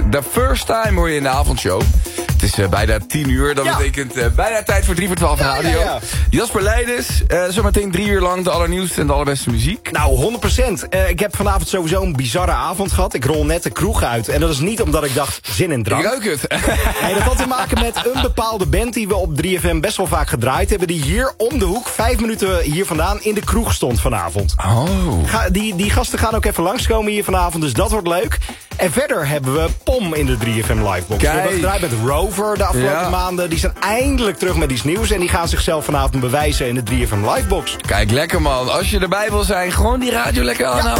The First Time hoor je in de avondshow. Het is bijna 10 uur, dat betekent bijna tijd voor 3 voor 12 radio. Ja. Jasper Leidens, zometeen 3 uur lang de allernieuwste en de allerbeste muziek. Nou, 100%. Ik heb vanavond sowieso een bizarre avond gehad. Ik rol net de kroeg uit. En dat is niet omdat ik dacht, zin in drank. Ik ruik het. Nee, dat had te maken met een bepaalde band die we op 3FM best wel vaak gedraaid hebben. Die hier om de hoek, 5 minuten hier vandaan, in de kroeg stond vanavond. Oh. Die gasten gaan ook even langskomen hier vanavond, dus dat wordt leuk. En verder hebben we POM in de 3FM Livebox. We hebben gedraaid met Rover de afgelopen maanden. Die zijn eindelijk terug met iets nieuws. En die gaan zichzelf vanavond bewijzen in de 3FM Livebox. Kijk, lekker man. Als je erbij wil zijn, gewoon die radio lekker aanhouden.